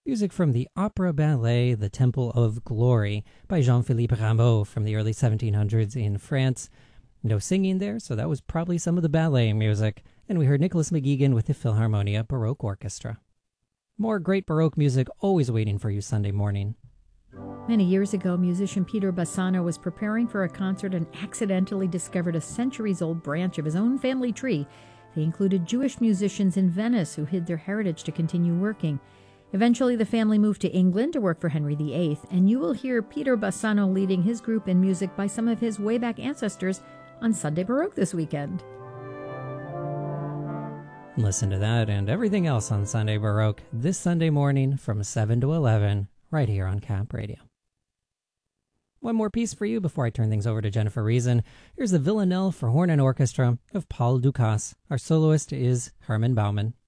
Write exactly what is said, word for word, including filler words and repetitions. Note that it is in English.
Music from the opera ballet The Temple of Glory by Jean-Philippe Rameau from the early seventeen hundreds in France. No singing there, so that was probably some of the ballet music. And we heard Nicholas McGeegan with the Philharmonia Baroque Orchestra. More great Baroque music always waiting for you Sunday morning. Many years ago, musician Peter Bassano was preparing for a concert and accidentally discovered a centuries-old branch of his own family tree. They included Jewish musicians in Venice who hid their heritage to continue working. Eventually, the family moved to England to work for Henry the Eighth, and you will hear Peter Bassano leading his group in music by some of his way-back ancestors on Sunday Baroque this weekend. Listen to that and everything else on Sunday Baroque this Sunday morning from seven to eleven, right here on Cap Radio. One more piece for you before I turn things over to Jennifer Reason. Here's the Villanelle for horn and orchestra of Paul Dukas. Our soloist is Herman Baumann.